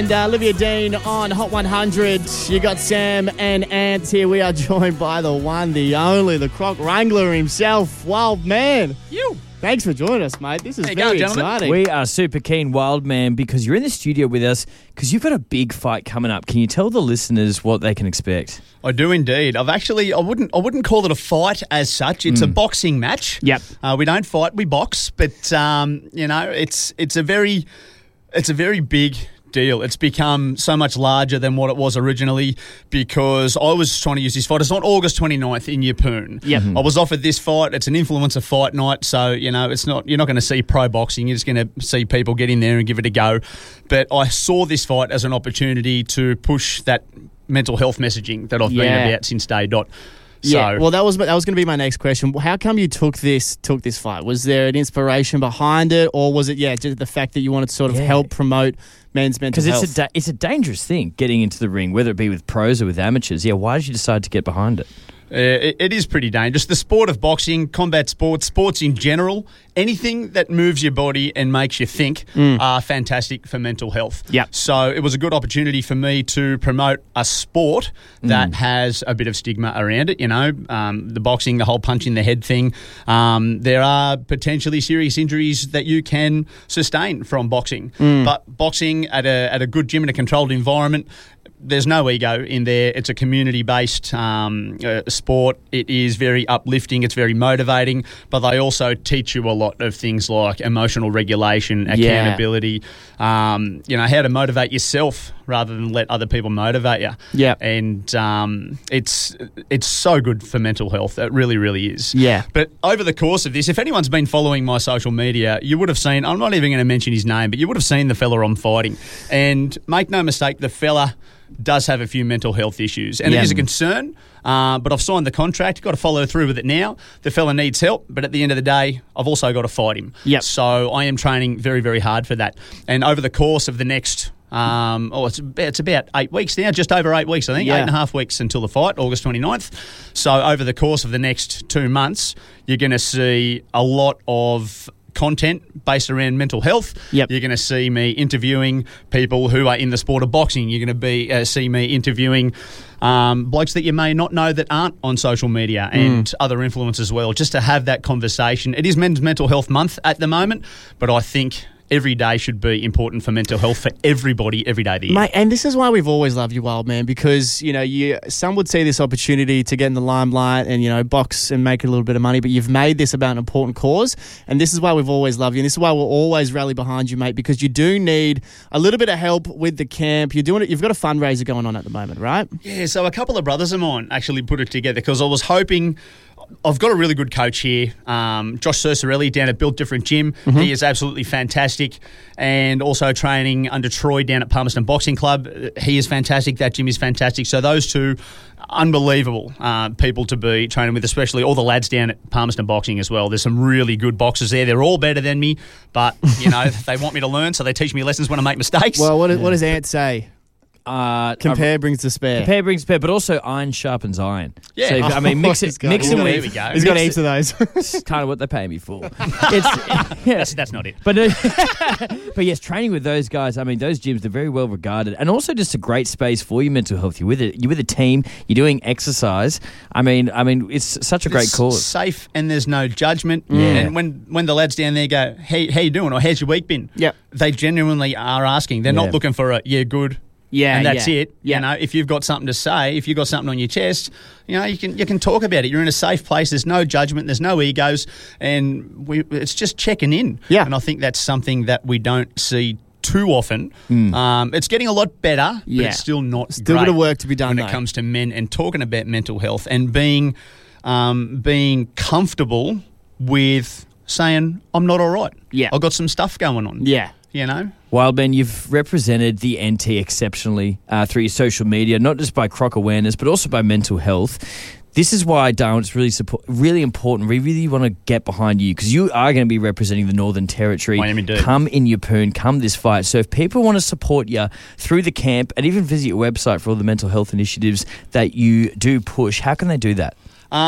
And Olivia Dean on Hot 100. You got Sam and Ants here. We are joined by the one, the only, the Croc Wrangler himself, Wild Man. You. Thanks for joining us, mate. This is very exciting. We are super keen, Wild Man, because you're in the studio with us because you've got a big fight coming up. Can you tell the listeners what they can expect? I do indeed. I wouldn't call it a fight as such. It's a boxing match. Yep. We don't fight, we box. But it's a very big deal. It's become so much larger than what it was originally because I was trying to use this fight. It's on August 29th in Yeppoon. Yep. I was offered this fight. It's an influencer fight night, so you're not going to see pro boxing. You're just going to see people get in there and give it a go. But I saw this fight as an opportunity to push that mental health messaging that I've been about since day dot. Yeah, well, that was going to be my next question. How come you took this fight? Was there an inspiration behind it, or was it just the fact that you wanted to sort of help promote men's mental health? Because it's a dangerous thing getting into the ring, whether it be with pros or with amateurs. Yeah, why did you decide to get behind it? It is pretty dangerous. The sport of boxing, combat sports in general, anything that moves your body and makes you think are fantastic for mental health. Yep. So it was a good opportunity for me to promote a sport that has a bit of stigma around it. The boxing, the whole punch in the head thing. There are potentially serious injuries that you can sustain from boxing. But boxing at a good gym in a controlled environment, there's no ego in there. It's a community-based sport. It is very uplifting. It's very motivating. But they also teach you a lot of things like emotional regulation, accountability, how to motivate yourself rather than let other people motivate you. Yeah. And it's so good for mental health. It really, really is. Yeah. But over the course of this, if anyone's been following my social media, you would have seen, I'm not even going to mention his name, but you would have seen the fella I'm fighting. And make no mistake, the fella does have a few mental health issues. And it is a concern, but I've signed the contract, got to follow through with it now. The fella needs help, but at the end of the day, I've also got to fight him. Yep. So I am training very, very hard for that. And over the course of the next... it's about 8 weeks now, just over 8 weeks, I think, 8.5 weeks until the fight, August 29th. So over the course of the next 2 months, you're going to see a lot of content based around mental health. Yep. You're going to see me interviewing people who are in the sport of boxing. You're going to see me interviewing blokes that you may not know that aren't on social media and other influencers as well, just to have that conversation. It is Men's Mental Health Month at the moment, but I think every day should be important for mental health for everybody, every day of the year. Mate, and this is why we've always loved you, Wild Man, because, some would see this opportunity to get in the limelight and, box and make a little bit of money, but you've made this about an important cause, and this is why we've always loved you, and this is why we'll always rally behind you, mate, because you do need a little bit of help with the camp. You're doing it. You've got a fundraiser going on at the moment, right? Yeah, so a couple of brothers of mine actually put it together because I was hoping... I've got a really good coach here, Josh Cercerelli down at Built Different Gym. He is absolutely fantastic, and also training under Troy down at Palmerston Boxing Club. He is fantastic. That gym is fantastic. So those two, unbelievable people to be training with, especially all the lads down at Palmerston Boxing as well. There's some really good boxers there. They're all better than me, but they want me to learn, so they teach me lessons when I make mistakes. Well, what does Ant say? Compare brings despair. Compare brings despair, but also iron sharpens iron. Yeah. So, mix it with... There we go. He's got heaps of those. It's kind of what they pay me for. That's not it. But yes, training with those guys, those gyms, they're very well regarded, and also just a great space for your mental health. You're with a team, you're doing exercise. It's such a great cause. Safe, and there's no judgment. Yeah. And when the lads down there go, hey, how you doing, or how's your week been? Yep. They genuinely are asking. They're not looking for good. Yeah, and that's it. Yeah. If you've got something to say, if you've got something on your chest, you can talk about it. You're in a safe place. There's no judgment. There's no egos, and it's just checking in. Yeah. And I think that's something that we don't see too often. It's getting a lot better, but it's still not still great got work to be done when it comes to men and talking about mental health and being comfortable with saying I'm not all right. Yeah. I've got some stuff going on. Yeah. Wildman, you've represented the NT exceptionally through your social media, not just by Croc awareness, but also by mental health. This is why, Darren, it's really important. We really want to get behind you because you are going to be representing the Northern Territory. I am indeed. Come in Yeppoon, come this fight. So if people want to support you through the camp and even visit your website for all the mental health initiatives that you do push, how can they do that?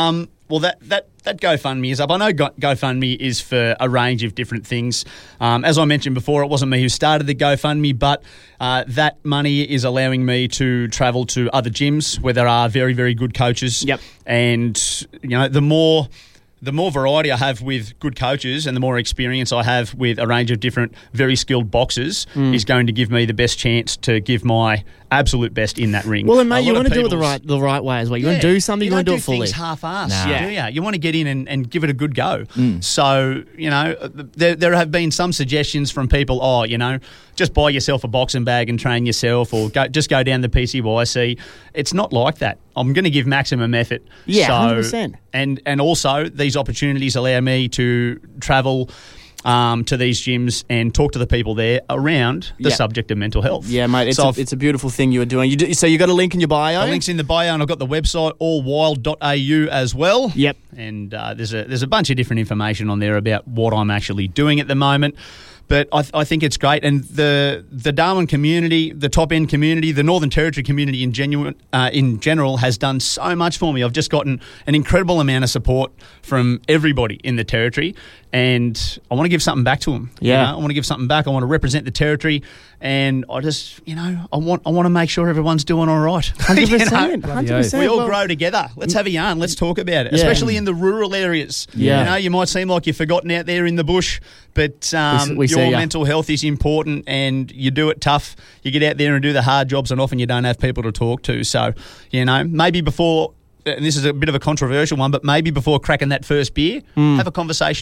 Well, that GoFundMe is up. I know GoFundMe is for a range of different things. As I mentioned before, it wasn't me who started the GoFundMe, but that money is allowing me to travel to other gyms where there are very, very good coaches. Yep. And, the more variety I have with good coaches and the more experience I have with a range of different, very skilled boxers is going to give me the best chance to give my absolute best in that ring. Well, and mate, you want to do it the right way as well. You want to do something, you want to do it fully. Things half-assed, Nah. do you? You want to get in and give it a good go. So, there have been some suggestions from people, just buy yourself a boxing bag and train yourself, or just go down the PCYC. It's not like that. I'm going to give maximum effort. Yeah, so, 100%. And also, these opportunities allow me to travel to these gyms and talk to the people there around the subject of mental health. Yeah, mate, it's a beautiful thing you are doing. So you got a link in your bio? The link's in the bio, and I've got the website, allwild.au as well. Yep. And there's a bunch of different information on there about what I'm actually doing at the moment. But I think it's great. And the Darwin community, the top-end community, the Northern Territory community in general has done so much for me. I've just gotten an incredible amount of support from everybody in the Territory, and I want to give something back to them. Yeah. I want to give something back. I want to represent the Territory, and I just, I want to make sure everyone's doing all right. 100%. 100%. We all grow together. Let's have a yarn. Let's talk about it, especially in the rural areas. Yeah. You might seem like you're forgotten out there in the bush, but we see your ya. mental health is important, and you do it tough. You get out there and do the hard jobs, and often you don't have people to talk to. So, maybe before, and this is a bit of a controversial one, but maybe before cracking that first beer, have a conversation